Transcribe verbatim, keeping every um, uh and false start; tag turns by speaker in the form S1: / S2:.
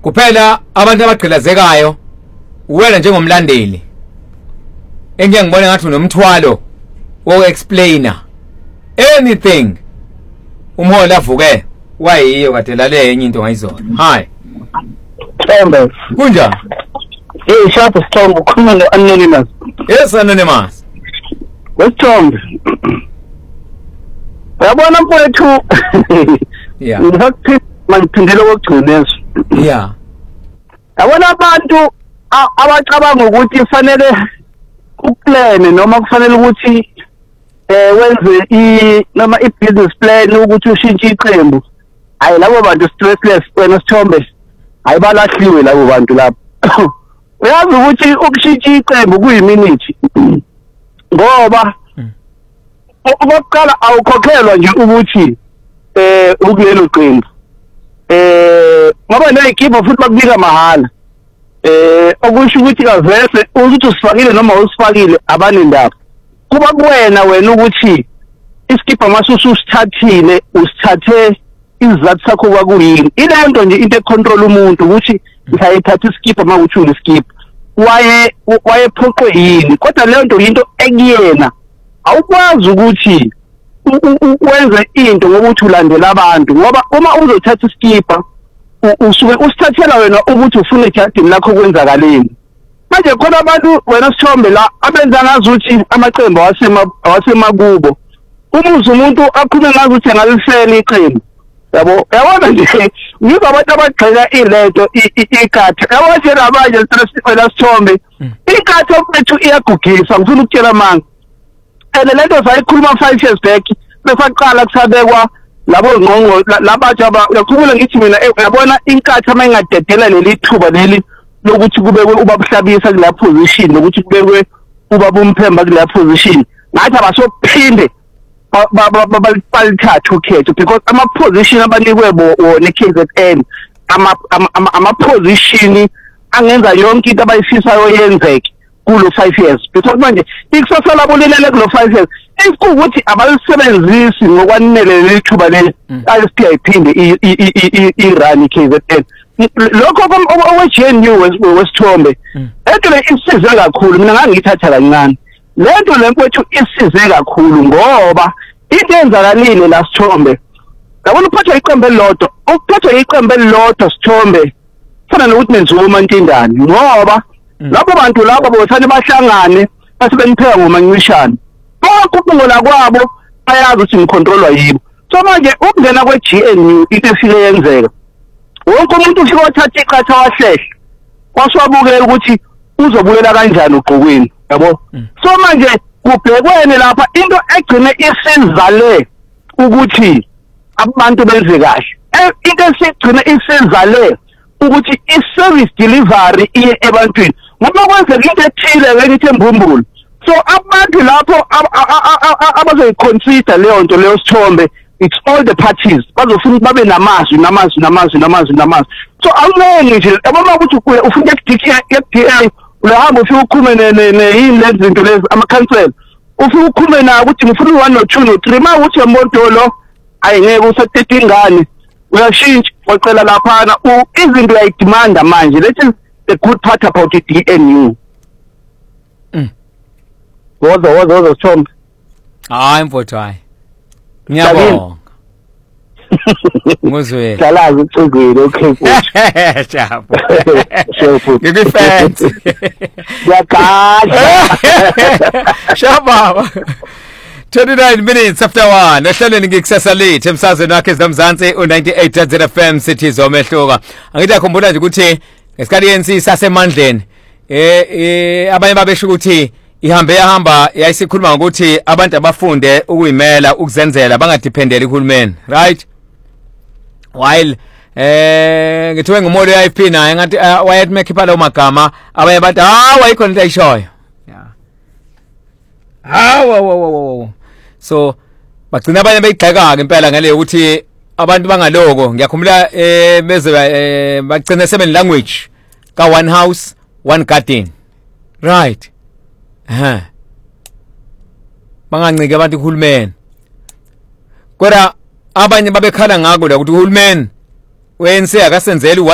S1: kuphela abantu abagqilazekayo wena njengomlandeli engeke ngibone ngathi unomthwalo wo explainer anything umholi avuke wayiyo kade lale enye into ngayizona. Hi
S2: Thembe
S1: kunjani?
S2: Eh shapho Sithombe ukhuluma no Anonymous.
S1: Yes Anonymous.
S2: Wesithombe. Uyabona mfowethu.
S1: Yeah.
S2: Ngikuthi mangiphindele kokugcinezwe.
S1: Yeah.
S2: Yabona abantu abacabanga ukuthi kufanele uplane noma kufanele ukuthi eh wenze i noma i business plan ukuthi ushintshe iqembu. Hayi labo bantu stressless wena Sithombe. Hayi balahliwe labo bantu lapho. Uyazi ukuthi ukushintsha iqembu kuyiminute. Ngoba okokuqala awukhokhelwa nje ukuthi eh ukulelo qembu. Eh ngoba neyikhipha futhi bakubika mahala. Eh okusho ukuthi kavese ukuthi usifakile noma usifakile abanendaba. Kuba kuwena wena ukuthi iskipha masusu usithathile usithathe izathu sakho kwakuyini. Ile nto nje into econtrol umuntu ukuthi ngiyayithatha iskipha makuthi uliskipha. Waye wayephoqwe yini kodwa le nto into ekuyena. Awukwazi ukuthi wenze into ngokuthi ulandela abantu ngoba uma uzothatha iskipha usuke usithathela wena ukuthi ufune ejardini lakho kwenzakaleni. Manje khona abantu wena Sithombe la abenza ngazuthi amaqembu awasema awasemakubo. Umuzi umuntu aqhume ngazuthi angalisela iqembu. Yabo yabona nje ngizo abantu abagxeka ilento ikatha. Yabo nje labanje wena Sithombe ikatha mfethu iyagugisa ngifuna ukutshela manga. Ene lento sayikhuluma five years back besaqala kusabekwa labo ngqongo labatsha yakhulula ngithi mina uyabona inkatha mayingadedela leli thuba leli lokuthi kubekwe ubabuhlabisa kula position nokuthi kubekwe ubaba umphemba kula position ngathi abasophinde balithatha ukhetho because ama position abanikwe wona K Z N ama ama position angenza yonke into abayifisayo yenzeke kulo five years because manje ikusasa labo lelele kulo five years ukuthi abalisebenzisi ngokwanele lethuba leli ayisithi ayiphinde irun K Z N lokho owe G N U Wesithombe ento le isize kakhulu mina ngangithatha kancane lento lempethu isize kakhulu ngoba into enzakalile la Sithombe yabona uphathwa iqembu elilodwa ukuphathwa iqembu elilodwa Sithombe fana nokuthi nenziwa uMantindane ngoba labo bantu labo bothani bahlangane base benipheka ngomanyishana ukuphungola kwabo ayazi ukuthi ngicontrolwa yibo so manje ukungena kwe G N U into efike yenzeka wonke umuntu ufike wathatha iqatha wahlehla waswabukela ukuthi uzobuyela kanjani ugqokweni yabo so manje kubhekwene lapha into egcine isizale ukuthi abantu benze kahle into esigcine isizale ukuthi i-service delivery iye ebantwini ngoba kwenzeka into ethile ngeke embumbulo so abantu lapho abazoyiconsider leyo nto leyo Sithombe it's all the parties bazofuna babe namazwi namazwi namazwi namazwi namazwi so awunenge nje yabona ukuthi ufuna ukudikha D A ulahamba ufike ukhume ne yini lezi zinto lezi ama council ufike ukhume na ukuthi ngifuna one no two no three ma uthi emodolo ayingeke usethethe ingane uyashintsha wacela laphana izinto uyayidemanda manje that is the good part about the D N U.
S1: Mm.
S2: Woza woza woza Sithombe.
S1: Hayi mfowethu hayi. Ngiyabonga. Ngozwe.
S2: Salazi ucingile okay futhi.
S1: Chapo.
S2: Chapo.
S1: Ngikufence.
S2: Yakasha.
S1: Shaba. twenty-nine minutes after one ehlelweni ngikusasa late emsazweni wakhe eZamzansi u ninety-eight point zero F M City zomehluka angithi akhumbula nje ukuthi ngesikhathi yensi sasemandleni eh abanye babesho ukuthi ihambe yahamba yayisikhuluma ngokuthi abantu abafunde ukuyimela ukuzenzela bangadependeli uhulumeni right while eh ngithiwe ngumodo ya I P naye ngathi wayethi mekhipha lawo magama abanye abantu ah wayikhona into ayishoyo yeah ah wo wo wo so bagcina abanye beyigxeka ke impela ngale ukuthi abantu bangaloko ngiyakhumbula eh beze bagcina seven language ka one house one garden right eh bangancike abantu uhulumeni kodwa abanye babekhala ngako la ukuthi uhulumeni wense akasenzeli